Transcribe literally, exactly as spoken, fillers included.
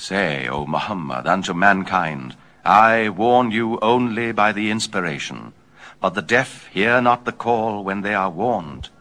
Say, O Muhammad, unto mankind, I warn you only by the inspiration. But the deaf hear not the call when they are warned.